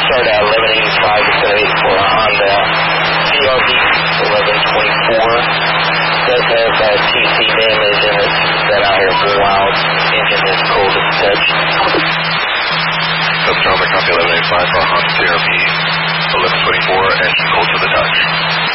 start at 1185 instead of 84 on the CRV 1124. Does have TC damage and it's been out here for a while. Engine is cold as touch. That's Charlie, copy 1185 for Honda CRV 1124, engine cold to the touch.